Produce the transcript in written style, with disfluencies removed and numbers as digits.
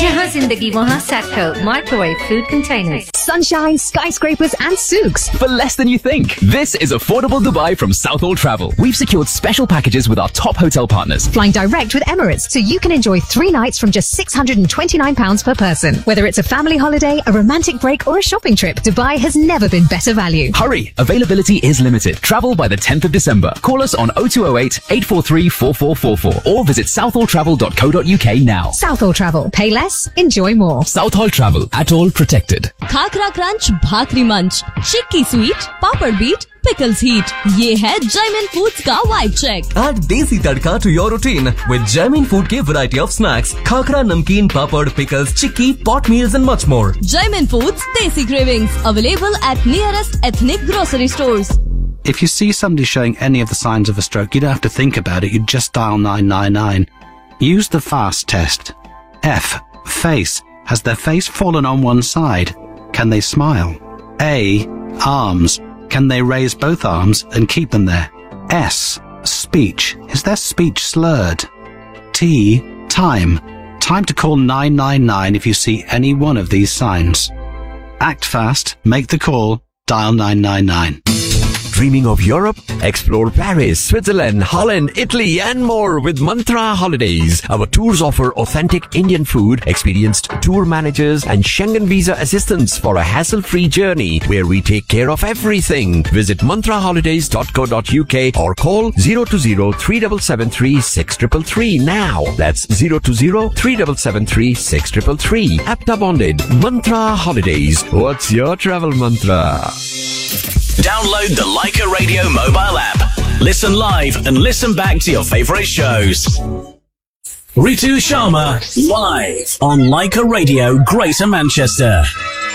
जहाँ जिंदगी वहाँ Satco microwave food containers. Sunshine, skyscrapers and souks. For less than you think. This is Affordable Dubai from Southall Travel. We've secured special packages with our top hotel partners. Flying direct with Emirates, so you can enjoy 3 nights from just £629 per person. Whether it's a family holiday, a romantic break or a shopping trip, Dubai has never been better value. Hurry! Availability is limited. Travel by the 10th of December. Call us on 0208 843 4444 or visit southalltravel.co.uk now. Southall Travel. Pay less, enjoy more. Southall Travel. Atoll protected. Khakhra crunch, भाकरी मंच, चिक्की sweet, पापड़ beat, pickles heat. ये है Jaymin foods का vibe check. Add desi tadka to your routine with Jaimin Food के variety of snacks, khakra, namkeen, papad, pickles, chikki, pot meals and much more. Jaimin Foods Desi Cravings, available at nearest ethnic grocery stores. If you see somebody showing any of the signs of a stroke, you don't have to think about it. You just dial 999. Use the FAST test. F. Face. Has their face fallen on one side? Can they smile? A. Arms. Can they raise both arms and keep them there? S. Speech. Is their speech slurred? T. Time. Time to call 999 if you see any one of these signs. Act fast, make the call, dial 999. Dreaming of Europe? Explore Paris, Switzerland, Holland, Italy and more with Mantra Holidays. Our tours offer authentic Indian food, experienced tour managers and Schengen visa assistance for a hassle-free journey where we take care of everything. Visit mantraholidays.co.uk or call 020-3773-6333 now. That's 020-3773-6333. APTA bonded. Mantra Holidays. What's your travel mantra? Download the Leica Radio mobile app. Listen live and listen back to your favorite shows. Ritu Sharma live on Leica Radio, Greater Manchester.